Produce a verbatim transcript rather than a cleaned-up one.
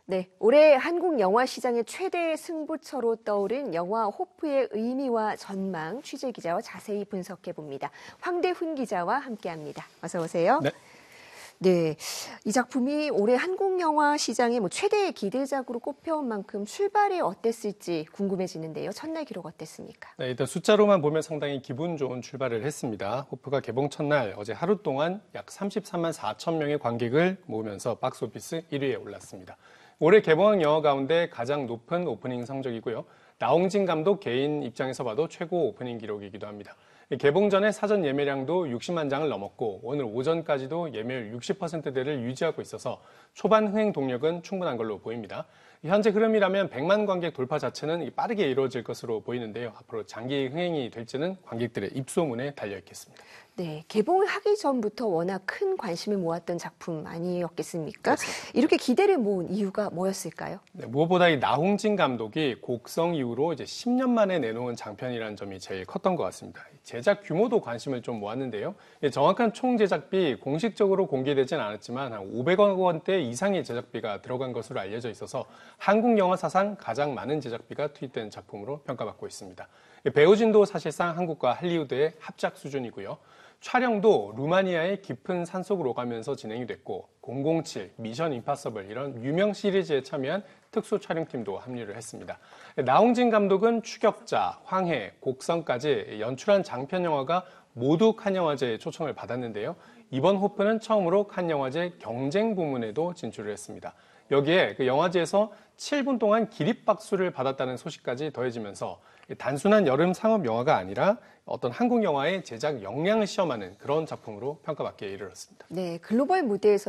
네, 올해 한국 영화 시장의 최대 승부처로 떠오른 영화 호프의 의미와 전망 취재 기자와 자세히 분석해 봅니다. 황대훈 기자와 함께합니다. 어서 오세요. 네. 네, 이 작품이 올해 한국 영화 시장의 뭐 최대의 기대작으로 꼽혀온 만큼 출발이 어땠을지 궁금해지는데요. 첫날 기록 어땠습니까? 네, 일단 숫자로만 보면 상당히 기분 좋은 출발을 했습니다. 호프가 개봉 첫날 어제 하루 동안 약 삼십삼만 사천 명의 관객을 모으면서 박스오피스 일 위에 올랐습니다. 올해 개봉한 영화 가운데 가장 높은 오프닝 성적이고요. 나홍진 감독 개인 입장에서 봐도 최고 오프닝 기록이기도 합니다. 개봉 전에 사전 예매량도 육십만 장을 넘었고 오늘 오전까지도 예매율 육십 퍼센트대를 유지하고 있어서 초반 흥행 동력은 충분한 걸로 보입니다. 현재 흐름이라면 백만 관객 돌파 자체는 빠르게 이루어질 것으로 보이는데요. 앞으로 장기 흥행이 될지는 관객들의 입소문에 달려있겠습니다. 네, 개봉하기 전부터 워낙 큰 관심을 모았던 작품 아니었겠습니까? 그렇습니다. 이렇게 기대를 모은 이유가 뭐였을까요? 네, 무엇보다 이 나홍진 감독이 곡성 이후로 이제 십 년 만에 내놓은 장편이라는 점이 제일 컸던 것 같습니다. 제작 규모도 관심을 좀 모았는데요. 정확한 총 제작비 공식적으로 공개되진 않았지만 한 오백억 원대 이상의 제작비가 들어간 것으로 알려져 있어서 한국 영화 사상 가장 많은 제작비가 투입된 작품으로 평가받고 있습니다. 배우진도 사실상 한국과 할리우드의 합작 수준이고요. 촬영도 루마니아의 깊은 산속으로 가면서 진행이 됐고 공공칠, 미션 임파서블 이런 유명 시리즈에 참여한 특수 촬영팀도 합류를 했습니다. 나홍진 감독은 추격자, 황해, 곡성까지 연출한 장편 영화가 모두 칸 영화제에 초청을 받았는데요. 이번 호프는 처음으로 칸 영화제 경쟁 부문에도 진출을 했습니다. 여기에 그 영화제에서 칠 분 동안 기립박수를 받았다는 소식까지 더해지면서 단순한 여름 상업 영화가 아니라 어떤 한국 영화의 제작 역량을 시험하는 그런 작품으로 평가받기에 이르렀습니다. 네, 글로벌 무대에서